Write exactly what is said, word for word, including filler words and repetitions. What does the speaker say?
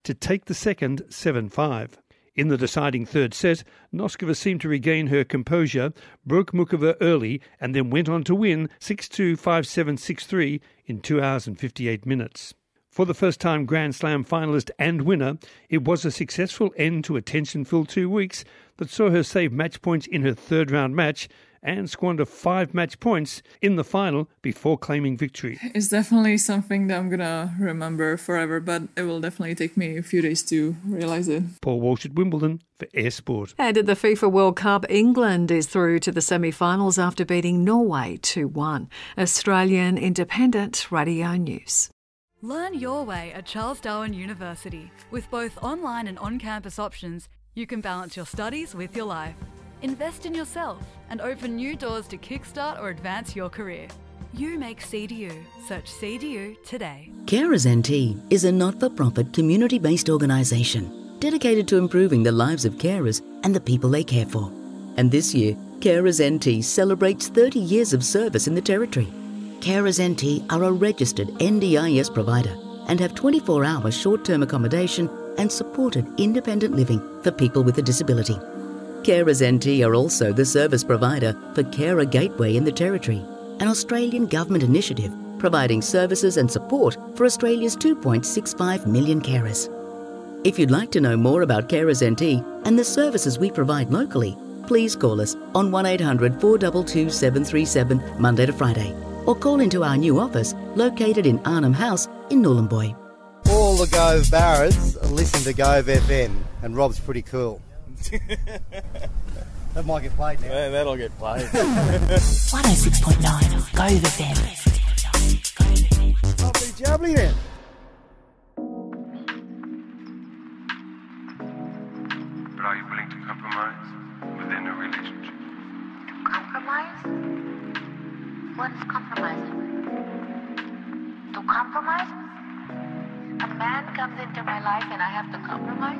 to take the second seven five. In the deciding third set, Noskova seemed to regain her composure, broke Mukova early and then went on to win six two, five seven, six three in two hours and fifty-eight minutes. For the first time Grand Slam finalist and winner, it was a successful end to a tension-filled two weeks that saw her save match points in her third-round match and squander five match points in the final before claiming victory. It's definitely something that I'm going to remember forever, but it will definitely take me a few days to realise it. Paul Walsh at Wimbledon for Air Sport. And at the FIFA World Cup, England is through to the semi-finals after beating Norway two one. Australian Independent Radio News. Learn your way at Charles Darwin University. With both online and on-campus options, you can balance your studies with your life. Invest in yourself and open new doors to kickstart or advance your career. You make C D U. Search C D U today. Carers N T is a not-for-profit community-based organisation dedicated to improving the lives of carers and the people they care for. And this year, Carers N T celebrates thirty years of service in the Territory. Carers N T are a registered N D I S provider and have twenty-four hour short-term accommodation and supported independent living for people with a disability. Carers N T are also the service provider for Carer Gateway in the Territory, an Australian government initiative providing services and support for Australia's two point six five million carers. If you'd like to know more about Carers N T and the services we provide locally, please call us on one eight hundred, four two two, seven three seven Monday to Friday, or call into our new office located in Arnhem House in Nhulunbuy. All the Gove Barras listen to Gove F M, and Rob's pretty cool. That might get played now. Yeah, that'll get played. one oh six point nine Gove F M. Lovely jubbly then. But are you willing to compromise within a relationship? Compromise? What is compromising? To compromise? A man comes into my life and I have to compromise?